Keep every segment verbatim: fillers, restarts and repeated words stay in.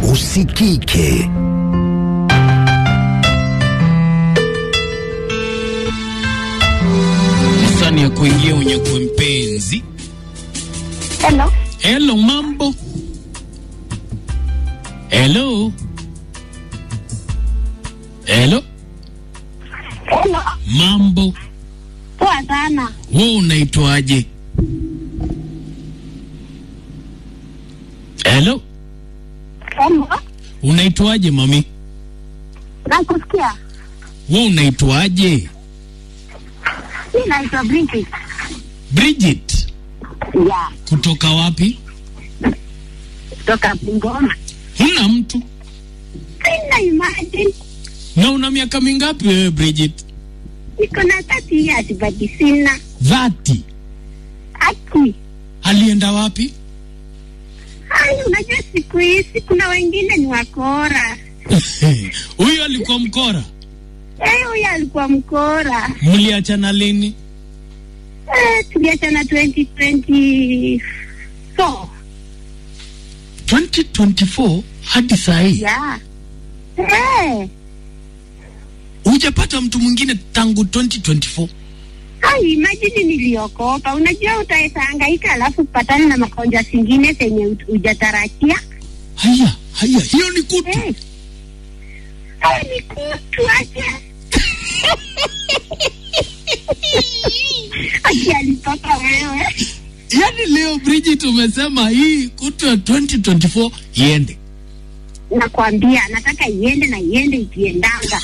usikike. Sani ya kuingia unyakwe mpenzi. Hello. Hello, mambo. Hello. Hello. Hello. Mambo. Poa sana. Wewe unaitwaje? Hello. Hello. Unaitwaje mami? Nakusikia. Wewe unaitwaje? Mimi naitwa Bridget. Bridget. Yeah. Kutoka wapi? Kutoka Bungoma. Huna mtu? Sina imagine. Na una miaka mingapi wewe Bridget? Niko na thirty years but sina. Dhati. Aki. Alienda wapi? Hai, unajua siku hizi kuna wengine ni wakora. Huyo alikuwa mkora? Eh, huyo alikuwa mkora. Mliachana lini? Eh, tuliachana twenty twenty-four. twenty twenty-four hadi saa hii? Yeah. Eh. Hujapata mtu mwingine tangu twenty twenty-four? Hai, imagine niliokopa. Unajua utaweza hangaika alafu patana na magonjwa zingine zenye hujatarajia. Haya, haya, hiyo ni kutu. Eh. Hai, ni kutu aje. Aki alipata wewe. Yaani leo Bridget umesema hii kutu ya twenty twenty-four iende. Nakwambia nataka iende na iende ikiendanga.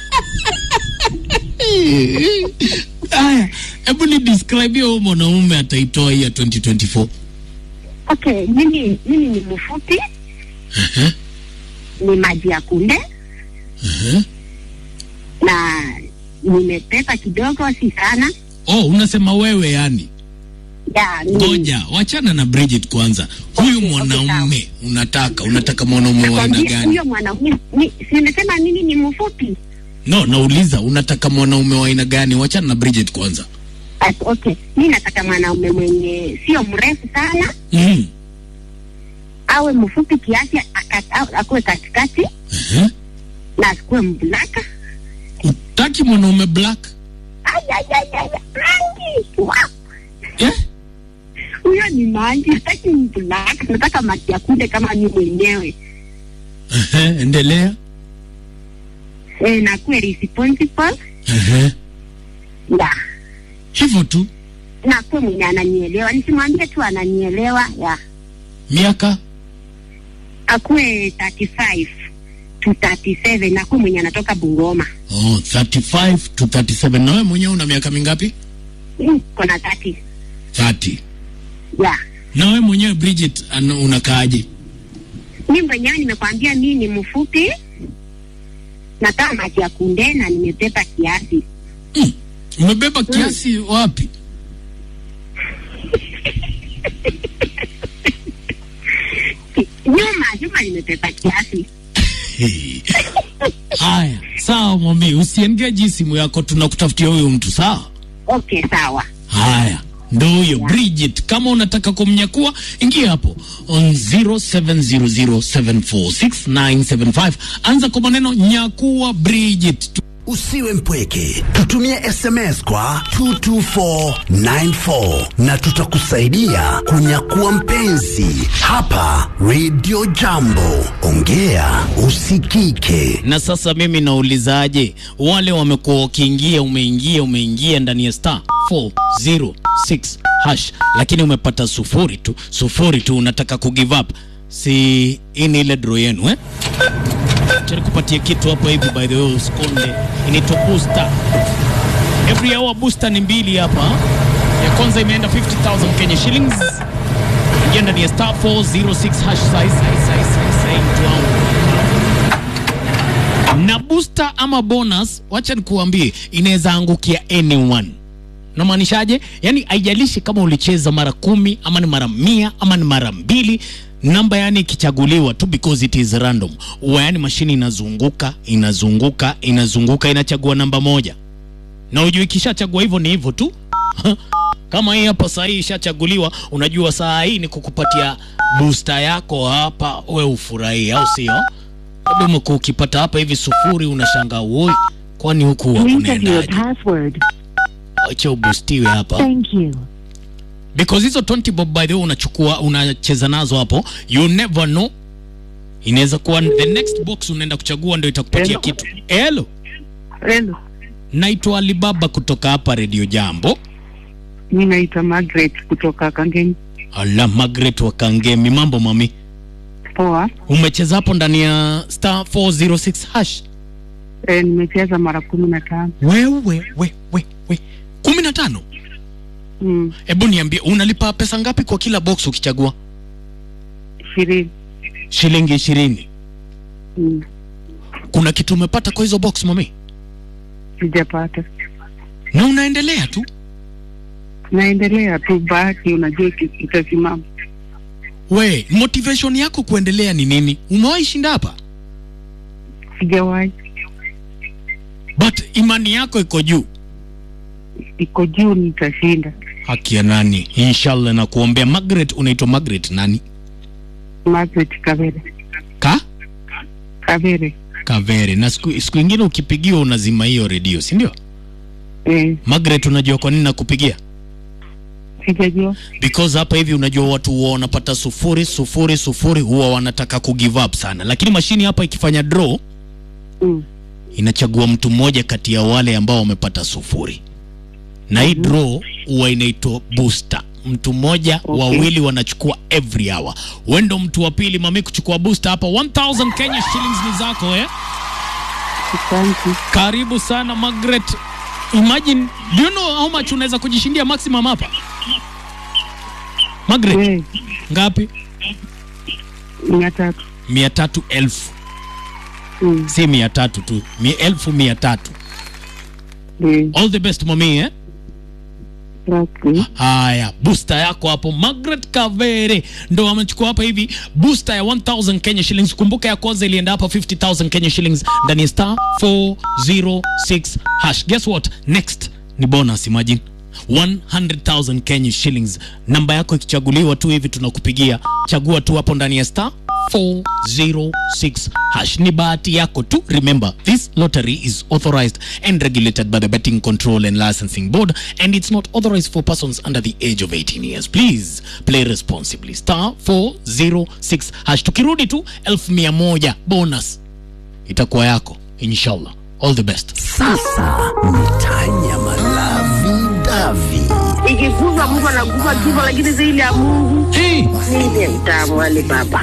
Haya, hebu ni describe hiyo mwanaume ataitoa hii ya twenty twenty-four. Okay, mimi mimi ni mfupi. Uh-huh. Ni maji ya kunde. Uh-huh. Na nimepepa kidogo, si sana. Oh, unasema wewe yani? Ya, ni... Ngoja, wachana na Bridget kwanza. Huyu okay, mwanaume okay, unataka, unataka mwanaume wa aina gani? Huyo mwanaume, ni nimesema mimi ni mfupi. No, nauliza unataka mwanaume wa aina gani? Wachana na Bridget kwanza. As, okay, mimi nataka mwanaume mwenye sio mrefu sana. Mhm. Awe mfupi kiasi, akuwe katikati. Uh-huh. Na asikuwe mblack. Utaki mwanaume black? Ay ay ay ay. Rangi. Wow. Eh? Huyo ni manji, sitaki mblack, nataka maji ya kunde kama mimi mwenyewe. Uh-huh. Endelea. Eh, na kuwe responsible. Uh-huh. Ya. Hivyo tu. Na kuwe mwenye ananielewa, nisimwambie tu ananielewa, ya. Miaka? Akuwe thirty-five to thirty-seven, na kuwe mwenye anatoka Bungoma. Oh, thirty-five to thirty-seven. Na wewe mwenyewe una miaka mingapi? Mm, kona thirty. thirty. Ya. Na wewe mwenyewe Bridget unakaaje? Mimi mwenyewe nimekwambia mimi ni mfupi. Nataka maji ya kunde na nimebeba kiasi. Mm. Umebeba kiasi mm. wapi? Nyuma, nyuma nimebeba kiasi. Haya, sawa mami, usiengage simu yako, tunakutafutia huyo mtu, sawa? Okay, sawa. Haya, ndo huyo yeah. Bridget, kama unataka kumnyakua, ingia hapo on zero seven zero zero seven four six nine seven five. Anza kwa maneno nyakua Bridget. Usiwe mpweke, tutumie S M S kwa two two four nine four na tutakusaidia kunyakua mpenzi hapa Radio Jambo. Ongea usikike. Na sasa mimi naulizaje, wale wamekuwa wakiingia, umeingia umeingia ndani ya star four zero six hash, lakini umepata sufuri tu, sufuri tu, unataka kugive up, si ini ile draw yenu eh? Chani kupatia kitu hapo hivi, by the way, usikonde. Inaitwa booster. Every hour booster ni mbili hapa. Ya kwanza imeenda fifty thousand Kenya shillings. Ingia ndani ya star four zero six hash size size size size na booster ama bonus, wacha nikuambie, inaweza angukia anyone. Na maanishaje? Yani haijalishi kama ulicheza mara kumi ama ni mara mia ama ni mara mbili, namba yani ikichaguliwa tu because it is random. Yani mashini inazunguka, inazunguka, inazunguka, inachagua namba moja. Na ujue ikishachagua hivyo ni hivyo tu. Kama hii hapa saa hii ishachaguliwa, unajua saa hii ni kukupatia booster yako hapa wewe ufurahie, au sio? Labda umekuwa ukipata hapa hivi sufuri unashangaa woi, kwani huku unaendaje? Acha ubustiwe hapa. Thank you. Because hizo twenty bob by the way unachukua unacheza nazo hapo, you never know. Inaweza kuwa the next box unaenda kuchagua ndio itakupatia Hello. kitu. Hello. Hello. Naitwa Alibaba kutoka hapa Radio Jambo. Mimi naitwa Margaret kutoka Kangemi. Ala, Margaret wa Kangemi, mambo mami? Poa. Umecheza hapo ndani ya star four zero six hash? Eh, nimecheza mara kumi na tano. Wewe we we we. kumi na tano? Mm. Hebu niambie unalipa pesa ngapi kwa kila box ukichagua? ishirini. Shilingi ishirini. Mm. Kuna kitu umepata kwa hizo box mami? Sijapata. Na unaendelea tu? Naendelea tu, baki unajua kitasimama. We, motivation yako kuendelea ni nini? Umewahi shinda hapa? Sijawahi. But imani yako iko juu? Iko juu, nitashinda. Haki ya nani? Inshallah na kuombea. Margaret, unaitwa Margaret nani? Margaret Kavere. Ka? Kavere. Kavere. Na siku, siku ingine ukipigiwa unazima hiyo radio, si ndio? Eh. Margaret, unajua kwa nini nakupigia? Sijajua. Because hapa hivi unajua watu huwa wanapata sufuri sufuri sufuri huwa wanataka ku give up sana. Lakini mashini hapa ikifanya draw, mm. inachagua mtu mmoja kati ya wale ambao wamepata sufuri. Na hii mm-hmm. draw huwa inaitwa booster. Mtu mmoja, okay. wawili wanachukua every hour. Wendo mtu wa pili mami kuchukua booster hapa. one thousand Kenya shillings ni zako eh. Thank you. Karibu sana Margaret. Imagine, do you know how much unaweza kujishindia maximum hapa? Margaret, yeah. ngapi? Mia tatu. Mia tatu elfu. Mm. Si mia tatu tu, mia elfu mia tatu. Yeah. All the best mami eh? Okay. Haya, booster yako hapo Margaret Kavere ndo amechukua hapa hivi booster ya one thousand Kenya shillings. Kumbuka ya kwanza ilienda hapa fifty thousand Kenya shillings ndani star four zero six hash. Guess what? Next ni bonus, imagine one hundred thousand Kenya shillings. Namba yako ikichaguliwa tu hivi tunakupigia. Chagua tu hapo ndani ya star four zero six hash. Ni bahati yako tu. Remember, this lottery is authorized and regulated by the Betting Control and Licensing Board, and it's not authorized for persons under the age of eighteen years. Please play responsibly. Star four zero six hash. Tukirudi tu elfu mia moja bonus itakuwa yako inshallah. All the best. Sasa mtanya malavi davi. Ikikuza Mungu anakupa kifo, lakini zaidi ya Mungu Hey, ndiye mtamu Alibaba.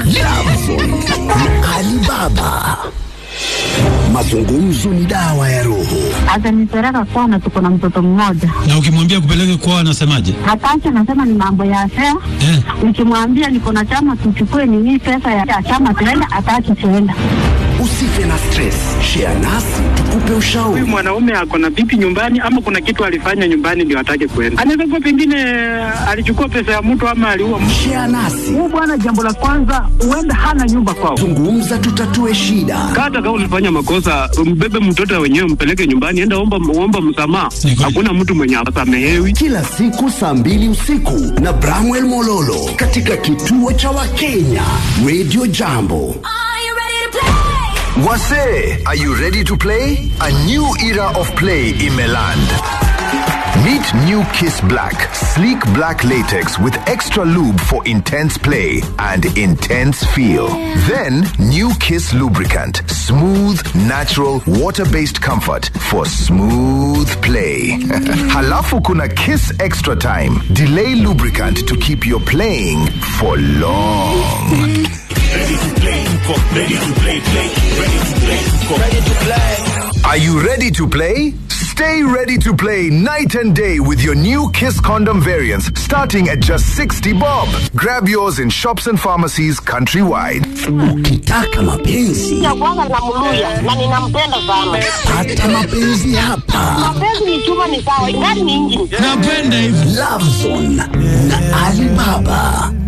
Alibaba. Mazungumzo ni dawa ya roho. Atanipeleka kwana, tuko na mtoto mmoja. Na ukimwambia kupeleke kwao anasemaje? Hataki, anasema ni mambo ya afya. Eh. Nikimwambia niko na chama tuchukue nini pesa ya chama tuenda, hataki tuenda. Usife na stress. Share nasi tukupe ushauri. Huyu mwanaume ako na vipi nyumbani, ama kuna kitu alifanya nyumbani ndio atake kwenda? Anaweza kuwa pengine alichukua pesa ya mtu ama aliua mtu. Share nasi. Huyu bwana, jambo la kwanza, huenda hana nyumba kwao. Zungumza tutatue shida. Hata kama ulifanya makosa, mbebe mtoto wenyewe mpeleke nyumbani, enda omba omba msamaha. Hakuna mtu mwenye asamehewi. Kila siku saa mbili usiku na Bramwell Mololo katika kituo cha Wakenya Radio Jambo. Wase, are you ready to play? A new era of play in Meland. Meet new Kiss Black, sleek black latex with extra lube for intense play and intense feel. Then, new Kiss lubricant, smooth, natural, water-based comfort for smooth play. Halafu kuna Kiss Extra Time, delay lubricant to keep your playing for long. Ready to play, ready to play, play, ready to play, ready to play. Are you ready to play? Stay ready to play night and day with your new Kiss condom variants starting at just sixty bob. Grab yours in shops and pharmacies countrywide. Ukitaka mapenzi Ya kwanza namuluya na ninampenda sana. pata mapenzi hapa. Mapenzi ni chuma, ni sawa, ingani ni injini. napenda hivi. Love Zone na Alibaba.